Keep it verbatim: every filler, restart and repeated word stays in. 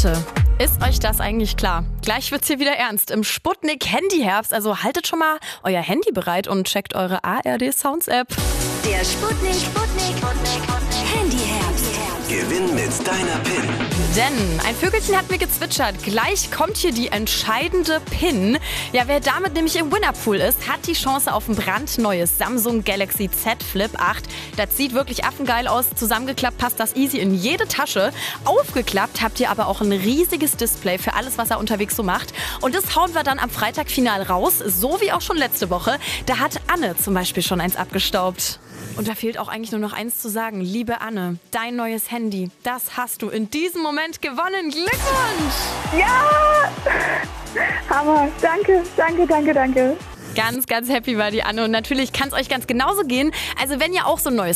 Leute, ist euch das eigentlich klar? Gleich wird's hier wieder ernst. Im Sputnik Handyherbst, also haltet schon mal euer Handy bereit und checkt eure A R D Sounds App. Der Sputnik, Sputnik, Handyherbst. Gewinn mit deiner P I N. Denn ein Vögelchen hat mir gezwitschert. Gleich kommt hier die entscheidende P I N. Ja, wer damit nämlich im Winnerpool ist, hat die Chance auf ein brandneues Samsung Galaxy Z Flip acht. Das sieht wirklich affengeil aus. Zusammengeklappt passt das easy in jede Tasche. Aufgeklappt habt ihr aber auch ein riesiges Display für alles, was er unterwegs so macht. Und das hauen wir dann am Freitag final raus, so wie auch schon letzte Woche. Da hat Anne zum Beispiel schon eins abgestaubt. Und da fehlt auch eigentlich nur noch eins zu sagen. Liebe Anne, dein neues Handy, das hast du in diesem Moment gewonnen. Glückwunsch! Ja! Hammer. Danke, danke, danke, danke. Ganz, ganz happy war die Anne. Und natürlich kann es euch ganz genauso gehen. Also wenn ihr auch so ein neues